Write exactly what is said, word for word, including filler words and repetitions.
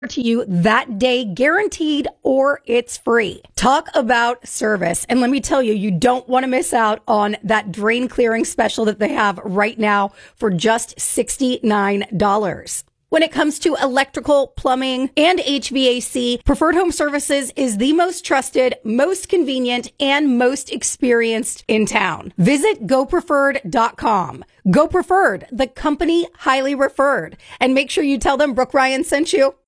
to you that day, guaranteed, or it's free. Talk about service. And let me tell you, you don't want to miss out on that drain clearing special that they have right now for just sixty-nine dollars. When it comes to electrical, plumbing, and H V A C, Preferred Home Services is the most trusted, most convenient, and most experienced in town. Visit go preferred dot com. Go Preferred, the company highly referred. And make sure you tell them Brooke Ryan sent you.